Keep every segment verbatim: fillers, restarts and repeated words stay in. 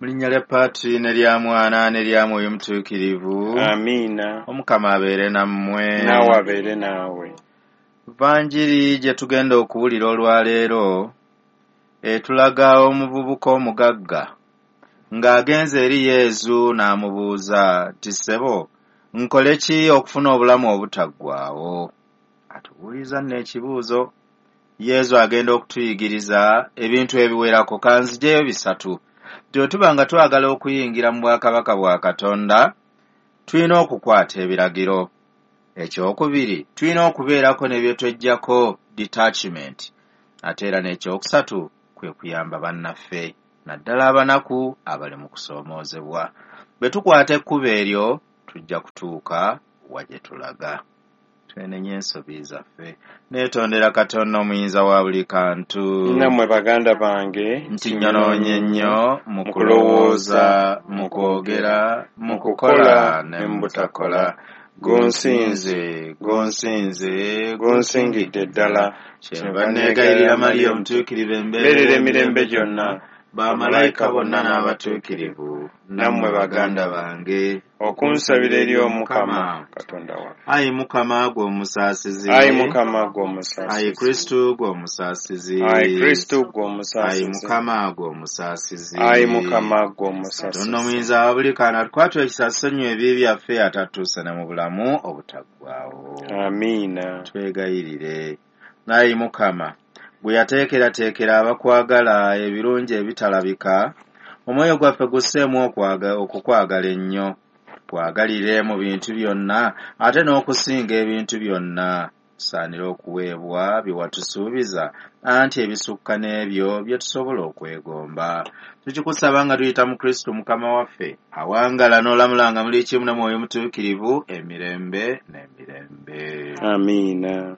Mulinnya lya Patri ne lya Mwana ne lya Mwoyo Mutuukirivu. Amiina. Omukama abeere nammwe. Naawe abeere naawe. Vanjiri gye tugenda okuwulira olwaleero etulaga omuvubuka omugagga ng'agenze eri Yesu n'amubuuza ti ssebo nkole ki okufuna obulamu obutaggwaawo. Atubuuliza nno ekibuuzo. Yesu agenda okutuyigiriza ebintu ebiwerako kanzijeyo bisatu. Bwe tuba nga twagala okuyingira mu bwakabaka bwa Katonda tulina okukwata ebiragiro. Ekyokubiri tulina okubeerako ne bye tweggyako detachment. Ate era n'ekyokusatu kwe kuyamba bannaffe naddala abanaku abali mu kusoomoozebwa. Bwe tukwata ekkubo eryo tujja kutuuka wa gye tulaga. Twenenye ensobi zaffe. Neetondera Katonda omuyinza wa buli kantu. Nammwe baganda bange nti nyonoonye nnyo mu kulowooza, mu kwogera, mu kukola ne mu butakola. Gonsinze, gonsinze, gonsingidde ddala. Kyenva neegayirira Mariya omutuukirivu embeerera emirembe gyonna. Bamalayika bonna n'abatuukirivu. Nammwe baganda bange okunsabira eri Omukama Katonda waffe. Ayi Mukama gwe omusaasizi. Ayi Mukama gwe omusaasizi. Ayi Kristo gwe omusaasizi. Ayi Kristo gwe omusaasizi. Ayi Mukama gwe omusaasizi. Ayi Mukama gwe omusaasizi. Katonda omuyinza wa buli kaana tukwatula ekisa ssonyiwa ebibi byaffe atatuuse ne mu bulamu obutaggwaawo. Amiina. Twegayirire. Ayi Mukama bwe yateekerateekera abakwagala ebirungi ebitalabika, omwoyo gwaffe gusseemu okukwagala ennyo. Twagalire mu bintu byonna ate n'okusinga ebintu byonna. Tusaanira okuweebwa bye watusuubiza anti ebisukka n'ebyo bye tusobola okwegomba. Tukikusaba nga tuyita mu Kristo Mukama waffe awangala n'olamulanga muli kimu ne Mwoyo Mutuukirivu emirembe n'emirembe. Amiina.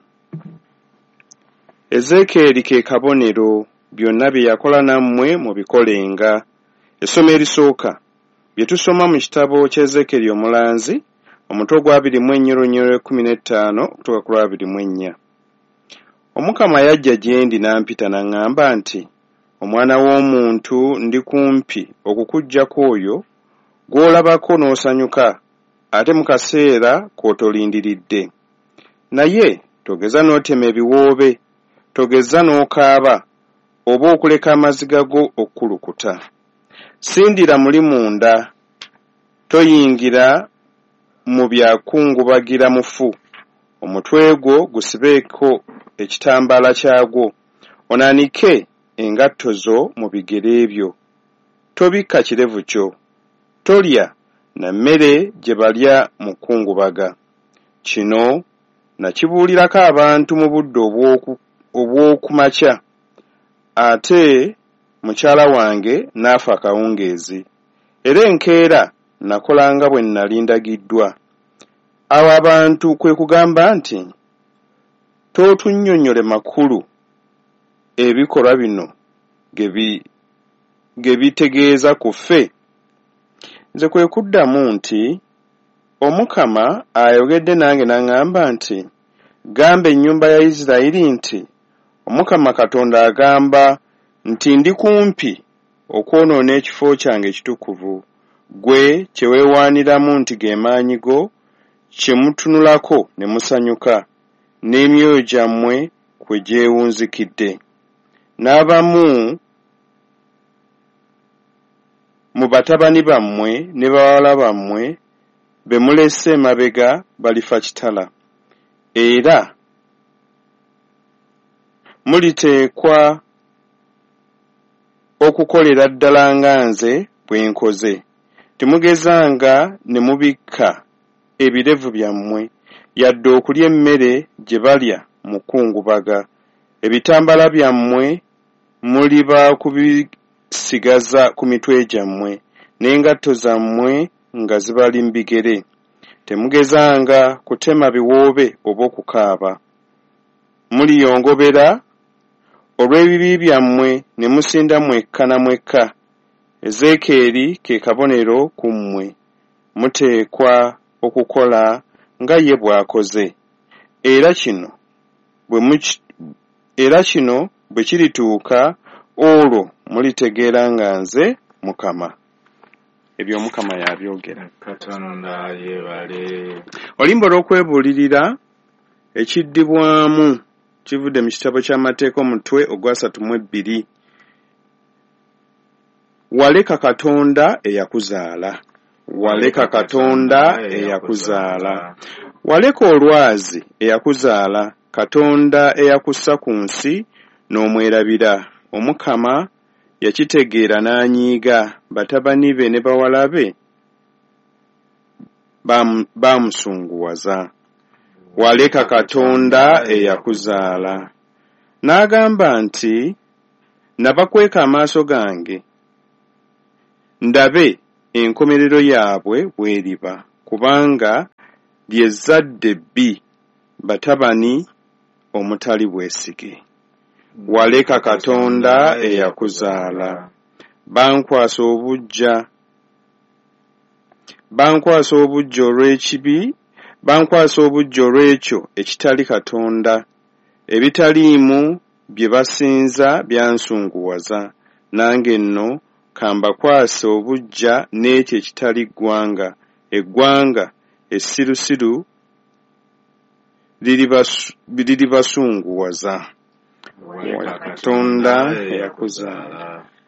Ezeekeri ke kabonero byonna bye yakola nammwe mubikolenga. Essomo erisooka bye tusoma mu kitabo ky'Ezeekeri omulanzi omutwe gwa abiri mu ennya olunnyiriri ekkumi n'ettaano okutuuka ku lw'abiri mu ennya. Omukama yajja gye ndi n'ampita n'aŋŋamba nti, omwana w'omuntu ndi kumpi okukuggyako oyo gw'olabako n'osanyuka ate mu kaseera k'otolindiridde. Naye togeza n'otema ebiwoobe, togeza n'okaaba oba okuleka amaziga go okukulukuta. Sindira muli munda, toyingira mu byakungubagira mufu. Omutwe gwo gusibeeko ekitambaala kyagwo, onaanike engatto zo mu bigere byo. Tobikka kirevu kyo, tolya na mmere gye balya mu kkungubaga. Kino nakibuulirako abantu mu budde obw'okumakya, ate mukyala wange n'afa akawungeezi, era enkeera nakola nga bwe nnali ndagiddwa. Awo abantu kwe kugamba nti, tootunnyonnyole makulu ebikolwa bino ge bitegeeza ku ffe. Nze kwe kuddamu nti, Omukama ayogedde nange n'aŋŋamba nti, gamba ennyumba ya Isirayiri nti, Omukama Katonda agamba nti ndi kumpi okwonoona ekifo kyange ekitukuvu. Gwe kye weewaaniramu nti ge maanyi go, kye mutunulako ne musanyuka, n'emyoyo gyammwe kwe gyewunzikidde. N'abamu mu batabani bammwe ne bawala bammwe be mulese emabega balifa kitala, era muliteekwa okukolera ddala nga nze bwe nkoze. Temugezanga ne mubikka ebirevu byammwe yadde okulya emmere gye balya mu kkungubaga. Ebitambala byammwe muliba kubisigaza ku mitwe gyammwe, n'engatto zammwe nga zibali mu bigere. Temugezanga kutema biwoobe oba okukaaba. Muliyongobera olw'ebibi byammwe ne musinda mwekka na mwekka. Ezeekeri ke kabonero ku mmwe. Muteekwa okukola nga ye bw'akoze. Era kino bwe muki era kino bwe kirituuka olwo mulitegeera nga nze Mukama. ebyo Mukama yabyogera. Katonda yeebale. Olimbo olw'okwebuulirira ekiddibwamu kivudde mu kitabo ky'amateeka omutwe ogwasatu mu ebbiri. Waleka Katonda eyakuzaala. Waleka Katonda eyakuzaala. Waleka olwazi eyakuzaala, Katonda eyakussa ku nsi n'omwerabira. Omukama yakitegeera n'anyiiga, batabani be ne bawala be baamusunguwaza. Waleka Katonda eyakuzaala. N'agamba nti, nabakweka amaaso gange ndabe enkomerero yaabwe bw'eriba, kubanga lyezzadde bbi, batabani omutali bwesige. Waleka Katonda eyakuzaala. Bankwasa obujja bankwasa obujja olw'ekibi, bankwasa obujja olw'ekyo ekitali Katonda, ebitaliimu bye basinza byansunguwaza. Nange nno kambakwasa obujja n'ekyo ekitali ggwanga, eggwanga essirusiru liribasunguwaza. Waleka Katonda eyakuzaala.